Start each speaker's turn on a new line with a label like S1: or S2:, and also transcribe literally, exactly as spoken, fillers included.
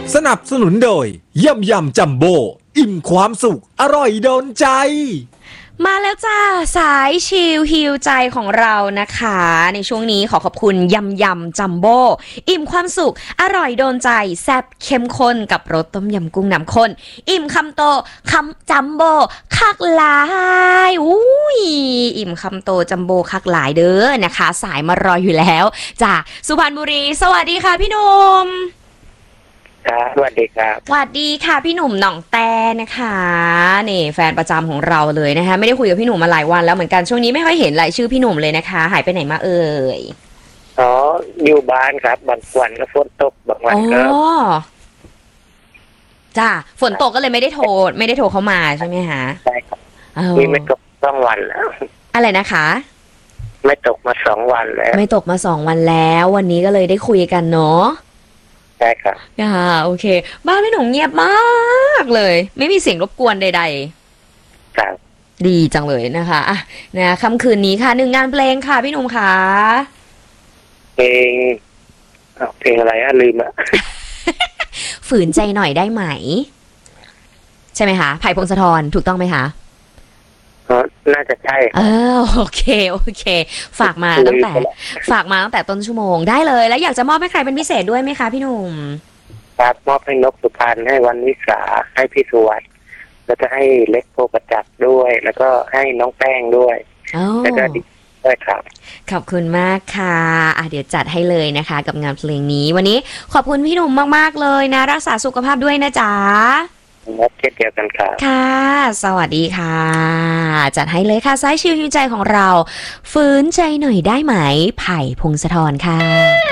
S1: สนับสนุนโดยยำยำจัมโบ้อิ่มความสุขอร่อยโดนใจ
S2: มาแล้วจ้าสายชิลฮิลใจของเรานะคะในช่วงนี้ขอขอบคุณยำยำจัมโบ้อิ่มความสุขอร่อยโดนใจแซ่บเข้มข้นกับรสต้มยำกุ้งน้ำข้นอิ่มคำโตคำจัมโบ้คักหลายอุ้ยอิ่มคำโตจัมโบ้คักหลายเด้อนะคะสายมารออยู่แล้วจากสุพรรณบุรีสวัสดีค่ะพี่หนุ่ม
S3: ครับสวัสดีครับ
S2: สวัสดีค่ะพี่หนุ่มหน่องแต้นะคะนี่แฟนประจำของเราเลยนะคะไม่ได้คุยกับพี่หนุ่มมาหลายวันแล้วเหมือนกันช่วงนี้ไม่ค่อยเห็นรายชื่อพี่หนุ่มเลยนะคะหายไปไหนมาเอ่ย
S3: อ๋ออยู่บ้านครับบางวันก็ฝนตกบางวันก็
S2: อ๋อจ้าฝนตกก็เลยไม่ได้โทรไม่ได้โทรเข้ามาใช่ไหมคะ
S3: ใช่ครับนี่ไม่ตกสองวันแล้ว
S2: อะไรนะคะ
S3: ไม่ตกมาสองวันแล้ว
S2: ไม่ตกมาสองวันแล้ววันนี้ก็เลยได้คุยกันเนาะ
S3: ใช่ครับ
S2: อ่าโอเคบ้านพี่หนุ่มเงียบมากเลยไม่มีเสียงรบกวนใด
S3: ๆครับ
S2: ดีจังเลยนะคะอ่ะนะค่ำคืนนี้ค่ะหนึ่งงานเพลงค่ะพี่หนุ่มค่ะ
S3: เพลงเพลงอะไรอะลืมอะ
S2: ฝืนใจหน่อยได้ไหมใช่ไหมคะไผ่พงศธรถูกต้องไหมคะ
S3: น่าจะใช่
S2: เออโอเคโอเคฝากมาตั้งแต่ฝากมาตั้งแต่ต้นชั่วโมงได้เลยแล้วอยากจะมอบให้ใครเป็นพิเศษด้วยไหมคะพี่หนุ่ม
S3: ครับมอบให้นกสุพรรณให้วันวิสาให้พี่สุวัสดิ์แล้วก็ให้เล็กโพประจักษ์ด้วยแล้วก็ให้น้องแป้งด้วยแล้วก็ดิด้วยครับ
S2: ขอบคุณมากค่ะอ่ะเดี๋ยวจัดให้เลยนะคะกับงานเพลงนี้วันนี้ขอบคุณพี่หนุ่มมากๆเลยนะรักษาสุขภาพด้วยนะจ๊ะ
S3: เช่นเดียวกันครับ
S2: ค่ะสวัสดีค่ะจัดให้เลยค่ะสายชิลฮิวใจของเราฟื้นใจหน่อยได้ไหมไผ่พงศธรค่ะ